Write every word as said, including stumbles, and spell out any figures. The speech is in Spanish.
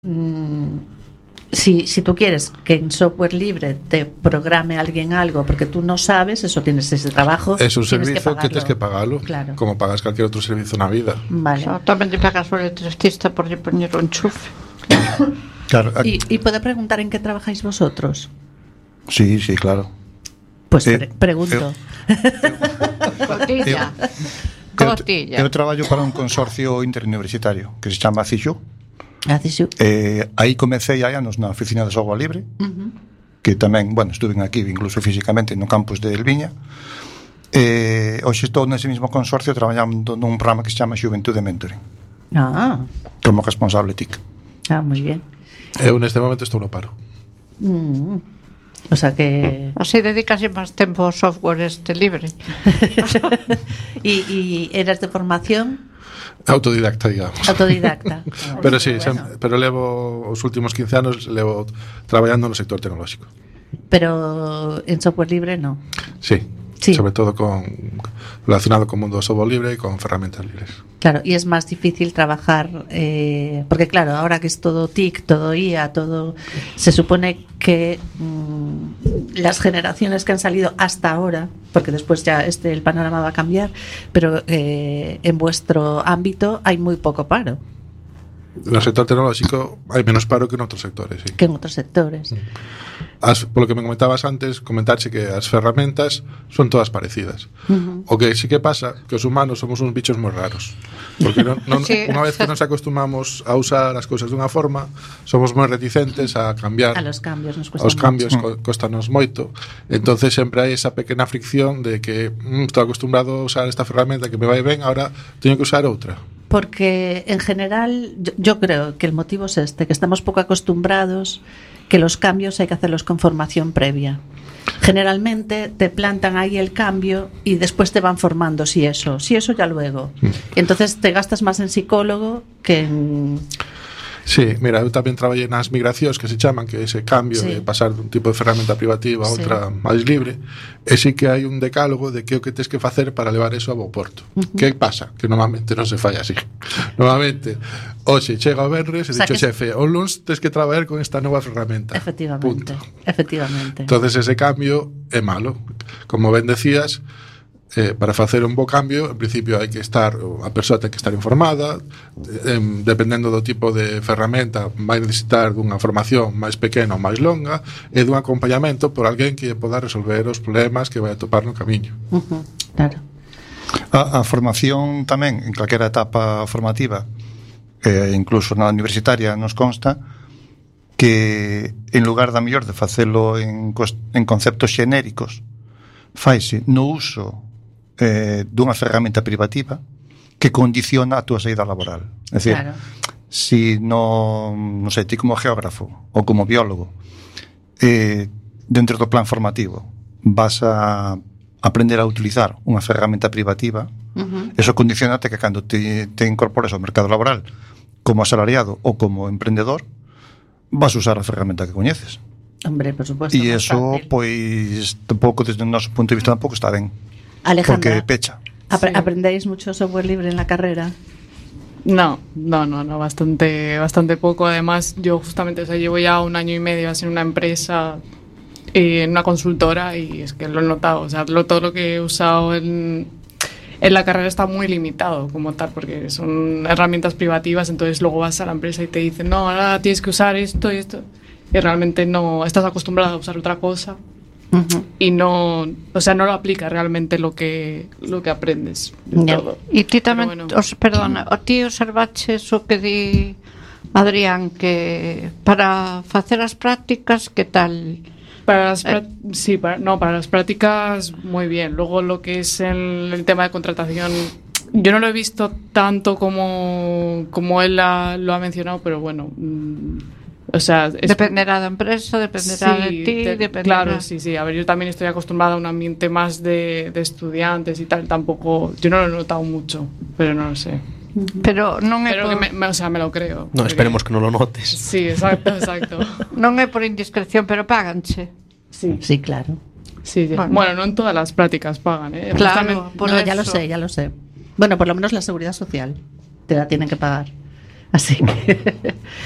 Mm, si, si tú quieres que en software libre te programe alguien algo porque tú no sabes, eso tienes ese trabajo. Es un servicio que, que tienes que pagarlo, claro. Como pagas cualquier otro servicio en la vida. Vale. O tamén te pagas o electricista por lle poñer un enchufe. Claro. ¿Y, ¿Y puedo preguntar en qué trabajáis vosotros? Sí, sí, claro. Pues Eh, pre pregunto. Cotilla. Cotilla. Eu, eu traballo para un consorcio interuniversitario que se chama CIXU. Gracias. Eh, aí comecei hai anos na oficina de software libre, Uh-huh. que tamén, bueno, estuve aquí incluso físicamente no campus de Elviña. Eh, hoxe estou nese mismo consorcio traballando nun programa que se chama Xuventude Mentoring, Ah, como responsable T I C. ah, muy bien. Eu neste momento estou no paro. Mm. O sea que... Así dedicas máis tempo ao software este libre. ¿Y, ¿Y eras de formación? Autodidacta, digamos. Autodidacta. Pero sí, Bueno. sempre, pero levo os últimos quince anos levo traballando no sector tecnolóxico. Pero en software libre no. Sí, Sí. sobre todo con relacionado con o mundo do software libre e con ferramentas libres. Claro, y es más difícil trabajar, eh, porque claro, ahora que es todo T I C, todo I A, todo, se supone que mmm, las generaciones que han salido hasta ahora, porque después ya este el panorama va a cambiar, pero eh, en vuestro ámbito hay muy poco paro. No sector tecnolóxico hai menos paro que en outros sectores, sí. Que en otros sectores. As, polo que me comentabas antes, comentarche que as ferramentas son todas parecidas. Uh-huh. O que sí que pasa que os humanos somos uns bichos moi raros. Porque non, non, Sí. unha vez que nos acostumamos a usar as cousas dunha forma, somos moi reticentes a cambiar. A los cambios nos cuesta Os cambios mucho. co, costanos moito. Entonces sempre hai esa pequena fricción de que mm, estou acostumbrado a usar esta ferramenta que me vai ben, ahora teño que usar outra. Porque en general yo, yo creo que el motivo es este, que estamos poco acostumbrados, que los cambios hay que hacerlos con formación previa. Generalmente te plantan ahí el cambio y después te van formando si eso, si eso ya luego. Entonces te gastas más en psicólogo que en... Sí, mira, eu tamén traballei nas migracións que se chaman, que é ese cambio Sí. de pasar dun tipo de ferramenta privativa a Sí. outra máis libre, e sí que hai un decálogo de que é o que tens que facer para levar eso a bo porto. Uh-huh. Que pasa? Que normalmente non se fai así. Normalmente, hoxe chega o venres e O sea, dixo que- xefe, o luns tes que traballar con esta nova ferramenta. Efectivamente, Punto. efectivamente. Entonces ese cambio é malo. Como ben decías, eh, para facer un bo cambio, en principio hai que estar, a persoa ten que estar informada, eh, dependendo do tipo de ferramenta, vai necesitar dunha formación máis pequena ou máis longa, e dun acompañamento por alguén que poda resolver os problemas que vai atopar no camiño. Uh-huh, claro. A, a formación tamén, en calquera etapa formativa, eh, incluso na universitaria, nos consta que en lugar da mellor de facelo en, en conceptos xenéricos, faise no uso eh, dunha ferramenta privativa que condiciona a túa saída laboral. É dicir, Claro. si no, non sei, ti como geógrafo ou como biólogo, eh, dentro do plan formativo vas a aprender a utilizar unha ferramenta privativa, Uh-huh. eso condicionate que cando te, te incorpores ao mercado laboral como asalariado ou como emprendedor, vas a usar a ferramenta que coñeces. Hombre, por supuesto. E más eso, fácil. pois, tampouco, desde o noso punto de vista, tampouco está ben. Alejandra, Porque pecha. apre- Sí. ¿aprendéis mucho software libre en la carrera? No, no, no, no, bastante, bastante poco. Además, yo justamente, o sea, llevo ya un año y medio así en una empresa, eh, en una consultora, y es que lo he notado. O sea, lo, todo lo que he usado en, en la carrera está muy limitado como tal, porque son herramientas privativas. Entonces luego vas a la empresa y te dicen, no, ahora tienes que usar esto y esto, y realmente no estás acostumbrado a usar otra cosa. Uh-huh. Y no, o sea, no lo aplica realmente lo que lo que aprendes de Ya. todo. E ti tamén, Pero bueno. os, perdona, o ti observaches o que di Adrián, que para facer as prácticas, que tal? Para las Eh. prá- sí, para, no, para las prácticas muy bien. Luego lo que es el, el tema de contratación, yo no lo he visto tanto como, como él la- lo ha mencionado, pero bueno, mm, o sea, es- Dependerá da empresa, dependerá sí, de ti, te- dependerá... claro, sí, sí. A ver, yo también estoy acostumbrada a un ambiente más de, de estudiantes y tal. Tampoco, yo no lo he notado mucho, pero no lo sé. Pero non é Pero que por, me, me- o sea, me lo creo. No, porque- esperemos que non lo notes. Sí, exacto, exacto. non é por indiscreción, pero páganche. Sí, Sí, claro. sí, sí. Bueno. Bueno, no en todas las prácticas pagan, ¿eh? Claro, Justamente- por No, ya lo eso. sé, ya lo sé. Bueno, por lo menos la seguridad social te la tienen que pagar. Así que